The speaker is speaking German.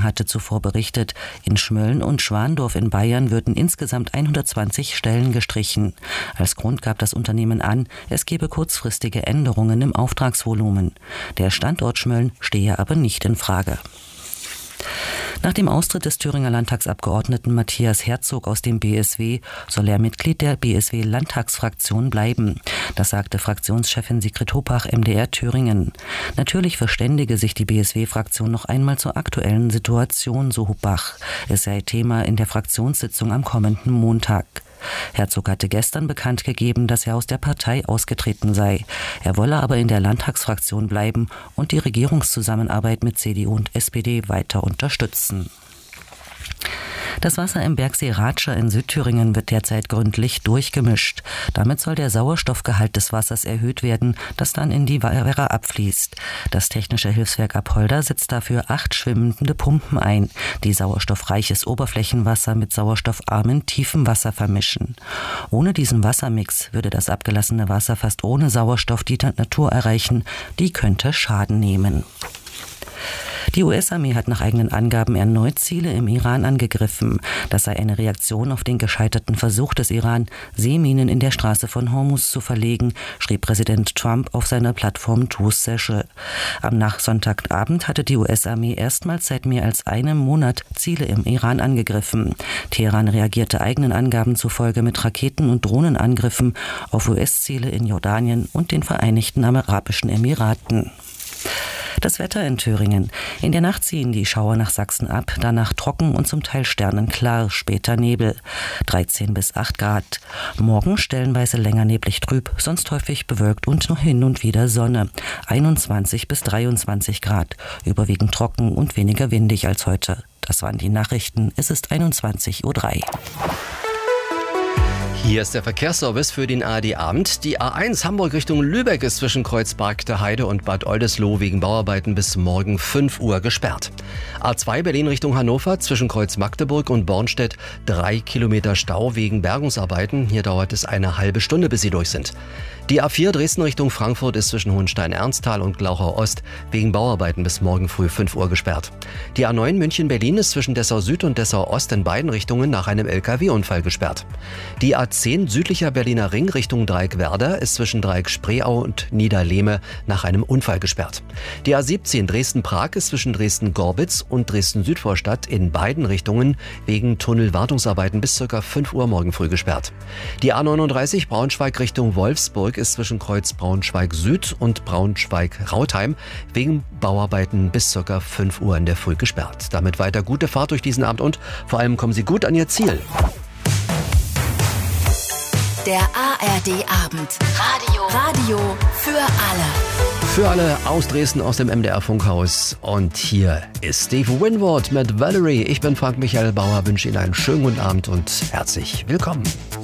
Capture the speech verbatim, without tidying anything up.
hatte zuvor berichtet, in Schmölln und Schwandorf in Bayern würden insgesamt hundertzwanzig Stellen gestrichen. Als Grund gab das Unternehmen an, es gebe kurzfristige Änderungen im Auftragsvolumen. Der Standort Schmölln stehe aber nicht in Frage. Nach dem Austritt des Thüringer Landtagsabgeordneten Matthias Herzog aus dem B S W soll er Mitglied der B S W-Landtagsfraktion bleiben. Das sagte Fraktionschefin Sigrid Hopach M D R Thüringen. Natürlich verständige sich die B S W-Fraktion noch einmal zur aktuellen Situation, so Hopach. Es sei Thema in der Fraktionssitzung am kommenden Montag. Herzog hatte gestern bekannt gegeben, dass er aus der Partei ausgetreten sei. Er wolle aber in der Landtagsfraktion bleiben und die Regierungszusammenarbeit mit C D U und S P D weiter unterstützen. Das Wasser im Bergsee Ratscher in Südthüringen wird derzeit gründlich durchgemischt. Damit soll der Sauerstoffgehalt des Wassers erhöht werden, das dann in die Werra abfließt. Das Technische Hilfswerk Apolda setzt dafür acht schwimmende Pumpen ein, die sauerstoffreiches Oberflächenwasser mit sauerstoffarmem Tiefenwasser vermischen. Ohne diesen Wassermix würde das abgelassene Wasser fast ohne Sauerstoff die Natur erreichen. Die könnte Schaden nehmen. Die U S-Armee hat nach eigenen Angaben erneut Ziele im Iran angegriffen. Das sei eine Reaktion auf den gescheiterten Versuch des Iran, Seeminen in der Straße von Hormuz zu verlegen, schrieb Präsident Trump auf seiner Plattform Truth Social. Am Nachsonntagabend hatte die U S-Armee erstmals seit mehr als einem Monat Ziele im Iran angegriffen. Teheran reagierte eigenen Angaben zufolge mit Raketen- und Drohnenangriffen auf U S-Ziele in Jordanien und den Vereinigten Arabischen Emiraten. Das Wetter in Thüringen. In der Nacht ziehen die Schauer nach Sachsen ab, danach trocken und zum Teil sternenklar, später Nebel. dreizehn bis acht Grad. Morgen stellenweise länger neblig trüb, sonst häufig bewölkt und noch hin und wieder Sonne. einundzwanzig bis dreiundzwanzig Grad. Überwiegend trocken und weniger windig als heute. Das waren die Nachrichten. Es ist einundzwanzig Uhr drei. Hier ist der Verkehrsservice für den A R D-Abend. Die A eins Hamburg Richtung Lübeck ist zwischen Kreuzberg der Heide und Bad Oldesloe wegen Bauarbeiten bis morgen fünf Uhr gesperrt. A zwei Berlin Richtung Hannover zwischen Kreuz Magdeburg und Bornstedt drei Kilometer Stau wegen Bergungsarbeiten. Hier dauert es eine halbe Stunde, bis sie durch sind. Die A vier Dresden Richtung Frankfurt ist zwischen Hohenstein-Ernsthal und Glauchau Ost wegen Bauarbeiten bis morgen früh fünf Uhr gesperrt. Die A neun München-Berlin ist zwischen Dessau Süd und Dessau Ost in beiden Richtungen nach einem L K W-Unfall gesperrt. Die A zehn südlicher Berliner Ring Richtung Dreieck-Werder ist zwischen Dreieck-Spreeau und Niederlehme nach einem Unfall gesperrt. Die A siebzehn Dresden-Prag ist zwischen Dresden-Gorbitz und Dresden-Südvorstadt in beiden Richtungen wegen Tunnelwartungsarbeiten bis ca. fünf Uhr morgen früh gesperrt. Die A neununddreißig Braunschweig Richtung Wolfsburg ist zwischen Kreuz Braunschweig Süd und Braunschweig-Rautheim wegen Bauarbeiten bis ca. fünf Uhr in der Früh gesperrt. Damit weiter gute Fahrt durch diesen Abend und vor allem kommen Sie gut an Ihr Ziel. Der A R D-Abend. Radio. Radio für alle. Für alle aus Dresden, aus dem M D R-Funkhaus. Und hier ist Steve Winwood mit Valerie. Ich bin Frank Michael Bauer, wünsche Ihnen einen schönen guten Abend und herzlich willkommen.